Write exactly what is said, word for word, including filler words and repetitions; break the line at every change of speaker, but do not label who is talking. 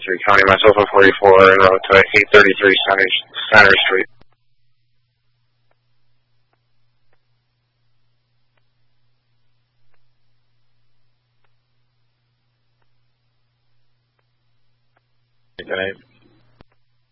thirty-three County, myself at forty-four, en route to eight thirty-three Center, Center Street. Good night.